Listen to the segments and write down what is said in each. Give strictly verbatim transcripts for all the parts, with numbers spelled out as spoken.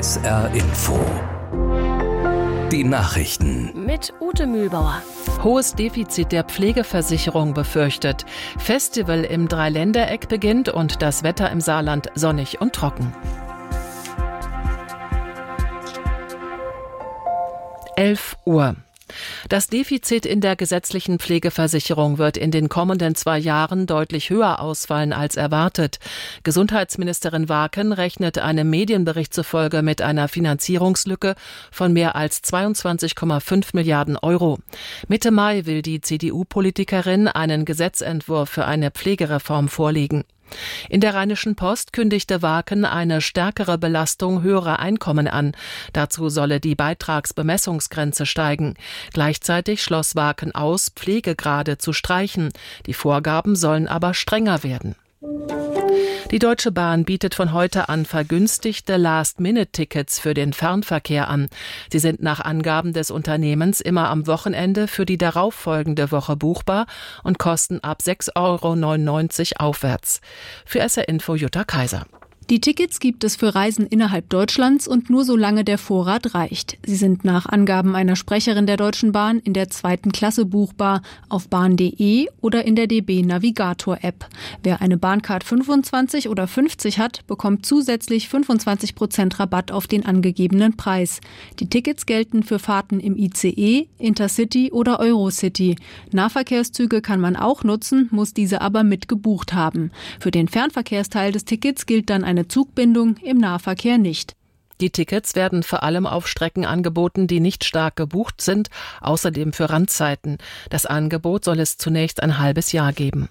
S R Info. Die Nachrichten. Mit Ute Mühlbauer. Hohes Defizit der Pflegeversicherung befürchtet. Festival im Dreiländereck beginnt und das Wetter im Saarland sonnig und trocken. elf Uhr. Das Defizit in der gesetzlichen Pflegeversicherung wird in den kommenden zwei Jahren deutlich höher ausfallen als erwartet. Gesundheitsministerin Waaken rechnet einem Medienbericht zufolge mit einer Finanzierungslücke von mehr als zweiundzwanzig Komma fünf Milliarden Euro. Mitte Mai will die C D U-Politikerin einen Gesetzentwurf für eine Pflegereform vorlegen. In der Rheinischen Post kündigte Waaken eine stärkere Belastung höherer Einkommen an. Dazu solle die Beitragsbemessungsgrenze steigen. Gleichzeitig schloss Waaken aus, Pflegegrade zu streichen. Die Vorgaben sollen aber strenger werden. Die Deutsche Bahn bietet von heute an vergünstigte Last-Minute-Tickets für den Fernverkehr an. Sie sind nach Angaben des Unternehmens immer am Wochenende für die darauffolgende Woche buchbar und kosten ab sechs Euro neunundneunzig aufwärts. Für S R Info Jutta Kaiser. Die Tickets gibt es für Reisen innerhalb Deutschlands und nur solange der Vorrat reicht. Sie sind nach Angaben einer Sprecherin der Deutschen Bahn in der zweiten Klasse buchbar auf bahn punkt de oder in der D B Navigator App. Wer eine Bahncard fünfundzwanzig oder fünfzig hat, bekommt zusätzlich fünfundzwanzig Prozent Rabatt auf den angegebenen Preis. Die Tickets gelten für Fahrten im I C E, Intercity oder Eurocity. Nahverkehrszüge kann man auch nutzen, muss diese aber mit gebucht haben. Für den Fernverkehrsteil des Tickets gilt dann eine Zugbindung, im Nahverkehr nicht. Die Tickets werden vor allem auf Strecken angeboten, die nicht stark gebucht sind, außerdem für Randzeiten. Das Angebot soll es zunächst ein halbes Jahr geben.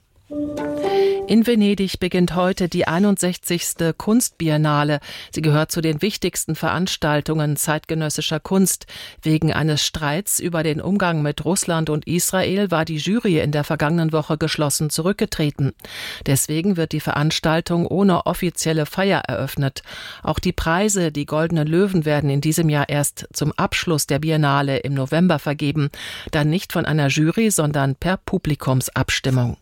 In Venedig beginnt heute die einundsechzigste Kunstbiennale. Sie gehört zu den wichtigsten Veranstaltungen zeitgenössischer Kunst. Wegen eines Streits über den Umgang mit Russland und Israel war die Jury in der vergangenen Woche geschlossen zurückgetreten. Deswegen wird die Veranstaltung ohne offizielle Feier eröffnet. Auch die Preise, die Goldenen Löwen, werden in diesem Jahr erst zum Abschluss der Biennale im November vergeben. Dann nicht von einer Jury, sondern per Publikumsabstimmung.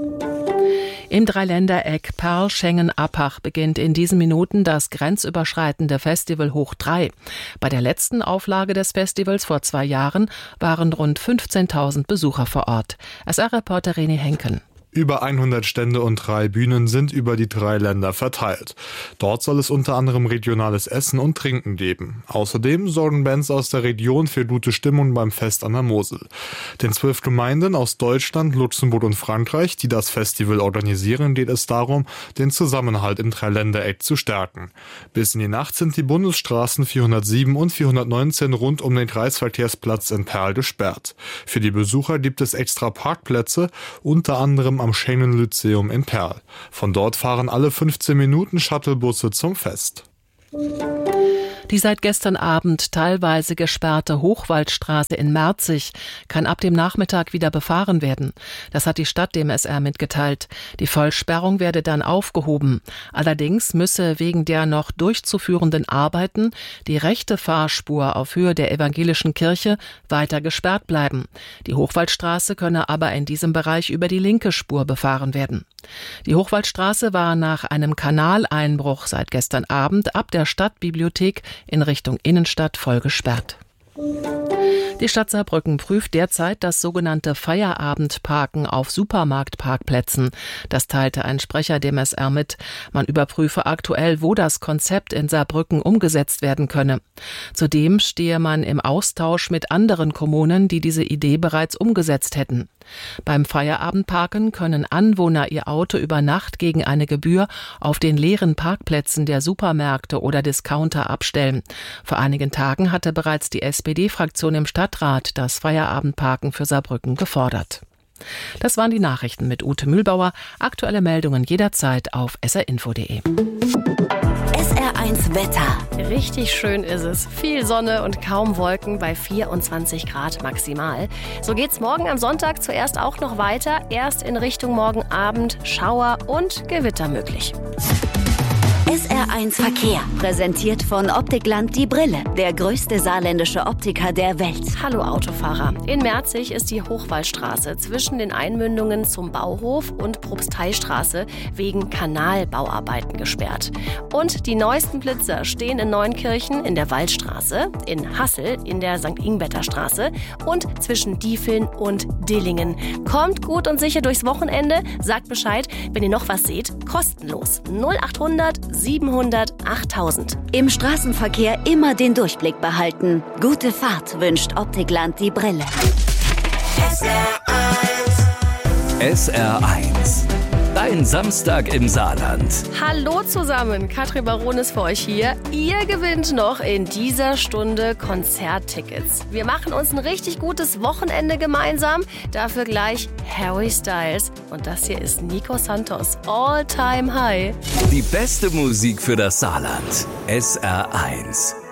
Im Dreiländereck Perl-Schengen-Appach beginnt in diesen Minuten das grenzüberschreitende Festival Hoch drei. Bei der letzten Auflage des Festivals vor zwei Jahren waren rund fünfzehntausend Besucher vor Ort. S R-Reporter René Henken. Über hundert Stände und drei Bühnen sind über die drei Länder verteilt. Dort soll es unter anderem regionales Essen und Trinken geben. Außerdem sorgen Bands aus der Region für gute Stimmung beim Fest an der Mosel. Den zwölf Gemeinden aus Deutschland, Luxemburg und Frankreich, die das Festival organisieren, geht es darum, den Zusammenhalt im Dreiländereck zu stärken. Bis in die Nacht sind die Bundesstraßen vierhundertsieben und vierhundertneunzehn rund um den Kreisverkehrsplatz in Perl gesperrt. Für die Besucher gibt es extra Parkplätze, unter anderem am Schengen-Lyzeum in Perl. Von dort fahren alle fünfzehn Minuten Shuttlebusse zum Fest. Die seit gestern Abend teilweise gesperrte Hochwaldstraße in Merzig kann ab dem Nachmittag wieder befahren werden. Das hat die Stadt dem S R mitgeteilt. Die Vollsperrung werde dann aufgehoben. Allerdings müsse wegen der noch durchzuführenden Arbeiten die rechte Fahrspur auf Höhe der evangelischen Kirche weiter gesperrt bleiben. Die Hochwaldstraße könne aber in diesem Bereich über die linke Spur befahren werden. Die Hochwaldstraße war nach einem Kanaleinbruch seit gestern Abend ab der Stadtbibliothek in Richtung Innenstadt voll gesperrt. Die Stadt Saarbrücken prüft derzeit das sogenannte Feierabendparken auf Supermarktparkplätzen. Das teilte ein Sprecher dem S R mit. Man überprüfe aktuell, wo das Konzept in Saarbrücken umgesetzt werden könne. Zudem stehe man im Austausch mit anderen Kommunen, die diese Idee bereits umgesetzt hätten. Beim Feierabendparken können Anwohner ihr Auto über Nacht gegen eine Gebühr auf den leeren Parkplätzen der Supermärkte oder Discounter abstellen. Vor einigen Tagen hatte bereits die S P D-Fraktion im Stadtrat das Feierabendparken für Saarbrücken gefordert. Das waren die Nachrichten mit Ute Mühlbauer. Aktuelle Meldungen jederzeit auf s r info punkt de. S R eins Wetter. Richtig schön ist es. Viel Sonne und kaum Wolken bei vierundzwanzig Grad maximal. So geht's morgen am Sonntag zuerst auch noch weiter. Erst in Richtung morgen Abend Schauer und Gewitter möglich. S R eins Verkehr, präsentiert von Optikland Die Brille, der größte saarländische Optiker der Welt. Hallo Autofahrer. In Merzig ist die Hochwaldstraße zwischen den Einmündungen zum Bauhof und Propsteistraße wegen Kanalbauarbeiten gesperrt. Und die neuesten Blitzer stehen in Neunkirchen in der Waldstraße, in Hassel in der Sankt Ingberter Straße und zwischen Diefeln und Dillingen. Kommt gut und sicher durchs Wochenende. Sagt Bescheid, wenn ihr noch was seht, kostenlos. null achthundert siebenhundert achttausend. Im Straßenverkehr immer den Durchblick behalten. Gute Fahrt wünscht Optikland Die Brille. S R eins. S R eins. Dein Samstag im Saarland. Hallo zusammen, Katrin Baron ist für euch hier. Ihr gewinnt noch in dieser Stunde Konzerttickets. Wir machen uns ein richtig gutes Wochenende gemeinsam. Dafür gleich Harry Styles. Und das hier ist Nico Santos. All Time High. Die beste Musik für das Saarland. S R eins.